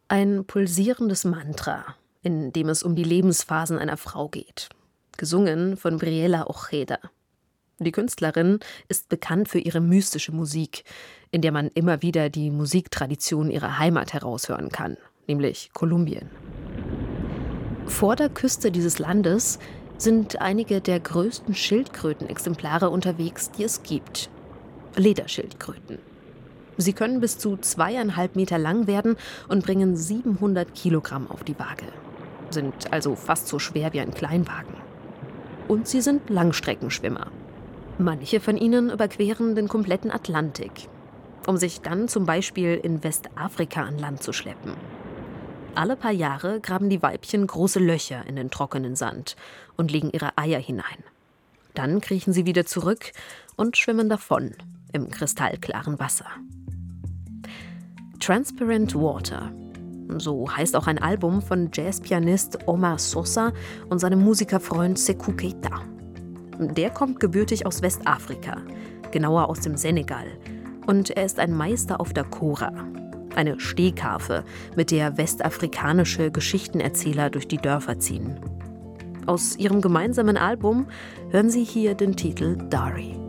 Ein pulsierendes Mantra, in dem es um die Lebensphasen einer Frau geht. Gesungen von Briella Ojeda. Die Künstlerin ist bekannt für ihre mystische Musik, in der man immer wieder die Musiktradition ihrer Heimat heraushören kann, nämlich Kolumbien. Vor der Küste dieses Landes sind einige der größten Schildkrötenexemplare unterwegs, die es gibt. Lederschildkröten. Sie können bis zu 2,5 Meter lang werden und bringen 700 Kilogramm auf die Waage. Sind also fast so schwer wie ein Kleinwagen. Und sie sind Langstreckenschwimmer. Manche von ihnen überqueren den kompletten Atlantik, um sich dann zum Beispiel in Westafrika an Land zu schleppen. Alle paar Jahre graben die Weibchen große Löcher in den trockenen Sand und legen ihre Eier hinein. Dann kriechen sie wieder zurück und schwimmen davon im kristallklaren Wasser. Transparent Water. So heißt auch ein Album von Jazzpianist Omar Sosa und seinem Musikerfreund Sékou Keita. Der kommt gebürtig aus Westafrika, genauer aus dem Senegal. Und er ist ein Meister auf der Kora, eine Stehkarfe, mit der westafrikanische Geschichtenerzähler durch die Dörfer ziehen. Aus ihrem gemeinsamen Album hören Sie hier den Titel Dari.